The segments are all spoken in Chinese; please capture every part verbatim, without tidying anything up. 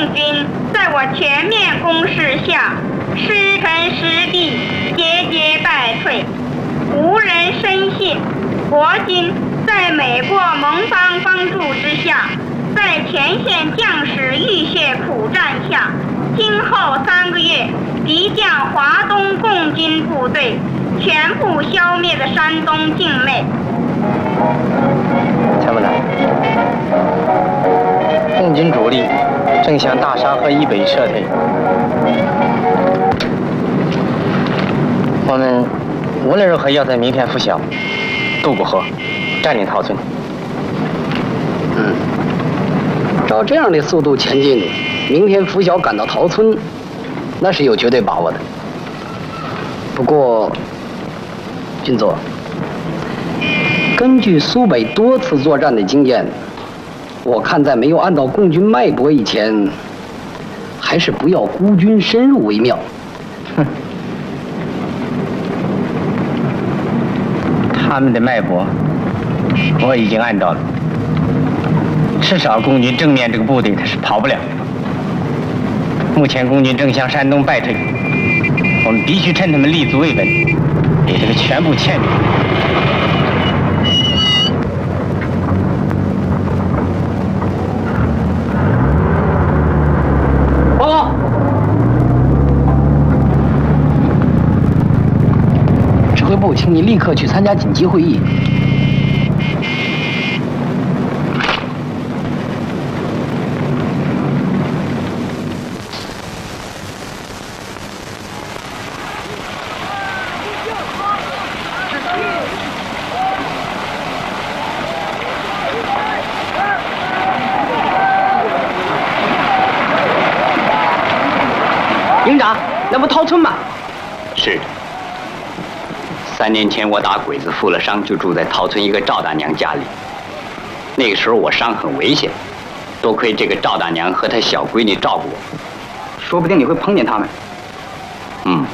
共军在我全面攻势下，失城失地，节节败退，无人深信国军在美国盟邦帮助之下，在前线将士浴血苦战下，今后三个月敌将华东共军部队全部消灭的山东境内。 参谋长，共军主力正向大沙河以北撤退，我们无论如何要在明天拂晓渡过河，占领陶村。 嗯，照这样的速度前进，明天拂晓赶到陶村，那是有绝对把握的。不过，军座，根据苏北多次作战的经验，我看在没有按到共军脉搏以前，还是不要孤军深入为妙。 哼，他们的脉搏我已经按到了，至少共军正面这个部队他是跑不了。目前共军正向山东败退，我们必须趁他们立足未稳，给这个全部歼灭。 报告，指挥部，请你立刻去参加紧急会议。营长，那不陶村吗？ 是。三年前我打鬼子负了伤，就住在陶村一个赵大娘家里。那个时候我伤很危险，多亏这个赵大娘和她小闺女照顾我。 说不定你会碰见他们。 嗯。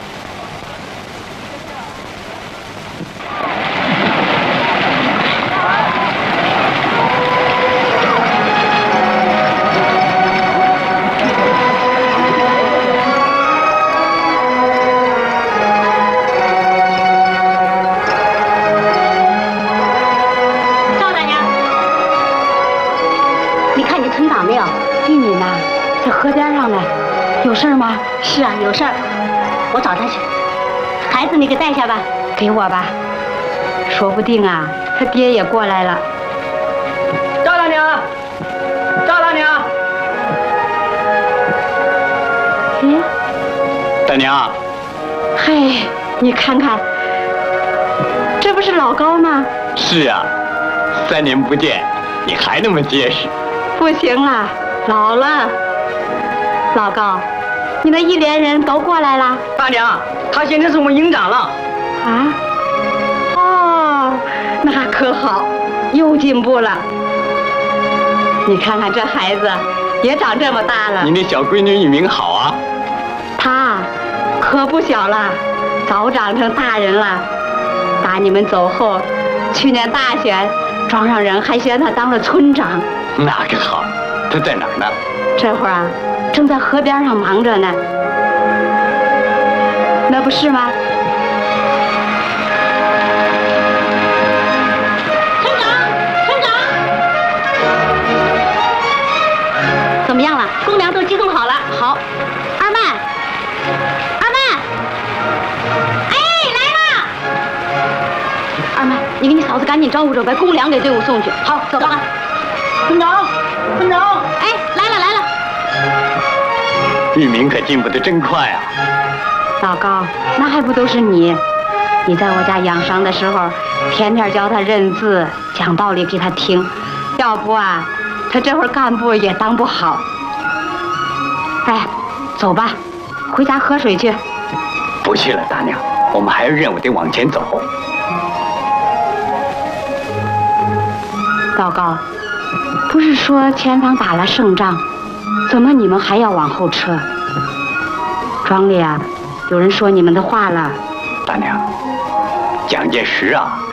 河边上呢，有事吗？ 是啊，有事儿，我找他去。孩子，你给带下吧。 给我吧，说不定啊，他爹也过来了。 赵大娘，赵大娘， 嗯， 大娘。 嘿，你看看，这不是老高吗？ 是啊，三年不见，你还那么结实。 不行了，老了。老高，你那一连人都过来了。 大娘，他现在是我们营长了。 啊？哦，那可好，又进步了。你看看这孩子，也长这么大了。 你那小闺女玉明好啊。 她可不小了，早长成大人了。打你们走后，去年大选，庄上人还选她当了村长。 那个好，她在哪儿呢？ 这会儿啊。正在河边上忙着呢，那不是吗？ 村长，村长，怎么样了？公粮都集中好了。好，二曼，二曼，哎，来了！二曼，你给你嫂子赶紧招呼着，把公粮给队伍送去。好，走吧。 村长，村长， 哎，来了来了。 玉明可进步得真快啊！ 老高，那还不都是你？你在我家养伤的时候，天天教他认字、讲道理给他听，要不啊，他这会儿干部也当不好。哎，走吧，回家喝水去。 不去了，大娘，我们还有任务得往前走。 老高，不是说前方打了胜仗？怎么你们还要往后撤？庄里啊，有人说你们的话了。 大娘，蒋介石啊